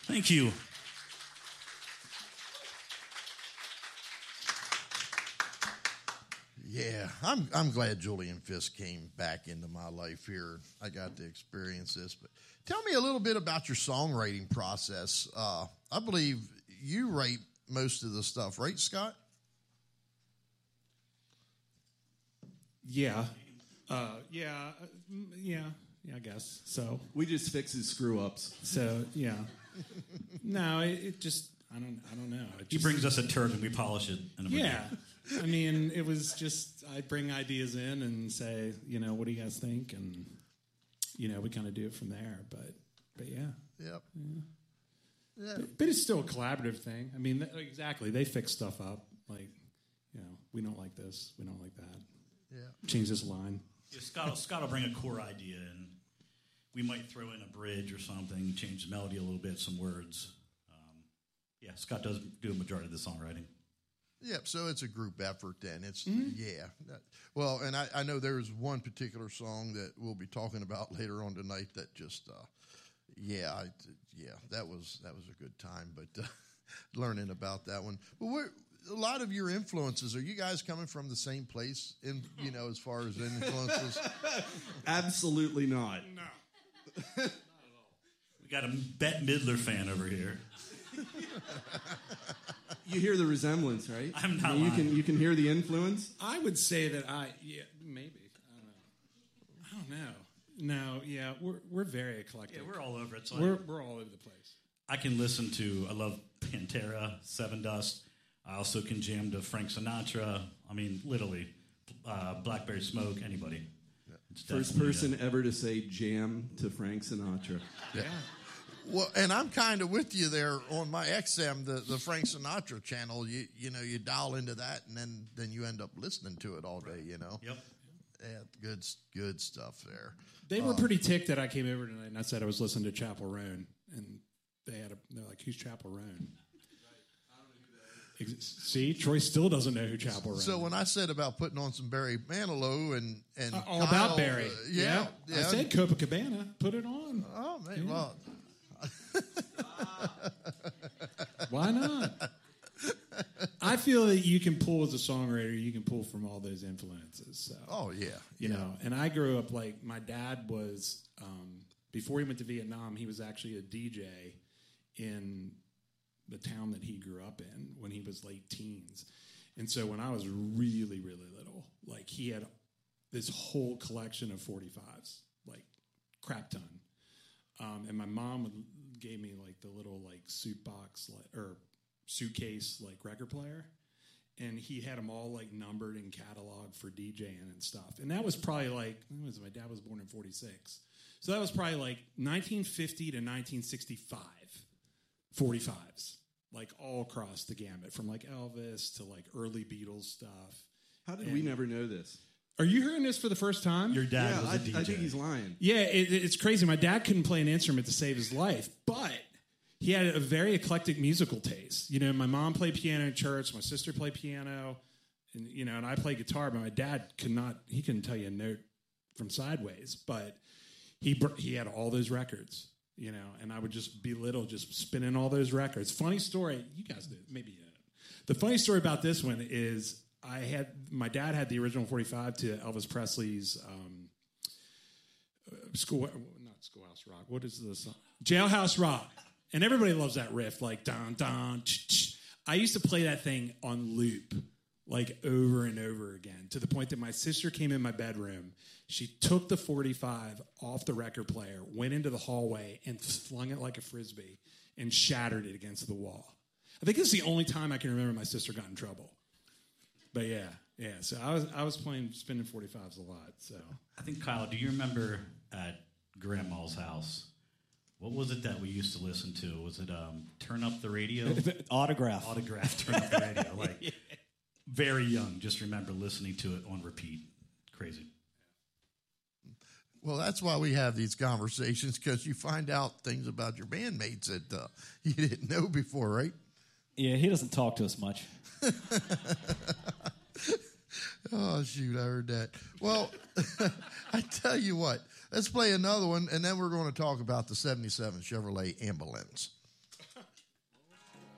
Thank you. Yeah, I'm glad Julian Fisk came back into my life here. I got to experience this. But tell me a little bit about your songwriting process. I believe you write most of the stuff, right, Scott? Yeah. Yeah, I guess. So We just fix his screw-ups. yeah. No, it just, I don't know. He brings us a turd and we polish it. Yeah. I mean, it was just, I bring ideas in and say, what do you guys think? And, we kind of do it from there. But yeah. Yep. Yeah. But it's still a collaborative thing. I mean, exactly. They fix stuff up. Like, we don't like this. We don't like that. Yeah. Change this line. Yeah, Scott will bring a core idea and we might throw in a bridge or something, change the melody a little bit, some words. Scott does do a majority of the songwriting. Yep, so it's a group effort then. It's, Well, and I know there's one particular song that we'll be talking about later on tonight that just, that was a good time, but learning about that one. But a lot of your influences, are you guys coming from the same place, as far as influences? Absolutely not. No. We got a Bette Midler fan over here. You hear the resemblance, right? I'm not lying. You can hear the influence? I would say that maybe. I don't know. No, yeah, we're very eclectic. Yeah, we're all over it. So we're all over the place. I love Pantera, Seven Dust. I also can jam to Frank Sinatra. I mean, literally, Blackberry Smoke, anybody. First person ever to say jam to Frank Sinatra. Yeah. Well, and I'm kind of with you there on my XM, the Frank Sinatra channel. You dial into that, and then you end up listening to it all day. Yep. Yeah, good stuff there. They were pretty ticked that I came over tonight and I said I was listening to Chapel Roan, and they're like, "Who's Chapel Roan?" See, Troy still doesn't know who Chapel Roan is. So when I said about putting on some Barry Manilow and all Kyle, about Barry, yeah, I said Copacabana, put it on. Oh man, well. Why not? I feel that you can pull as a songwriter, you can pull from all those influences. So, oh, yeah. You know, and I grew up like my dad was, before he went to Vietnam, he was actually a DJ in the town that he grew up in when he was late teens. And so when I was really, really little, like he had this whole collection of 45s, like crap ton. And my mom gave me like the little like suitcase like record player, and he had them all like numbered and cataloged for DJing and stuff. And that was probably like my dad was born in 46, so that was probably like 1950 to 1965 45s, like all across the gamut from like Elvis to like early Beatles stuff. How did we never know this? Are you hearing this for the first time? Your dad was a DJ. I think he's lying. Yeah, it's crazy. My dad couldn't play an instrument to save his life, but he had a very eclectic musical taste. You know, my mom played piano in church. My sister played piano, and I played guitar. But my dad he couldn't tell you a note from sideways. But he had all those records, and I would just be little, just spinning all those records. Funny story, you guys did, maybe you didn't. The funny story about this one is my dad had the original 45 to Elvis Presley's Schoolhouse Rock. What is this song? Jailhouse Rock. And everybody loves that riff, like don don. I used to play that thing on loop, like over and over again, to the point that my sister came in my bedroom. She took the 45 off the record player, went into the hallway, and flung it like a frisbee and shattered it against the wall. I think it's the only time I can remember my sister got in trouble. But yeah. So I was spinning 45s a lot. So I think, Kyle, do you remember at Grandma's house? What was it that we used to listen to? Was it Turn Up the Radio? Autograph. Turn Up the Radio. Like, very young. Just remember listening to it on repeat. Crazy. Well, that's why we have these conversations, because you find out things about your bandmates that you didn't know before, right? Yeah, he doesn't talk to us much. Oh, shoot, I heard that. Well, I tell you what, let's play another one, and then we're going to talk about the 77 Chevrolet Ambulance.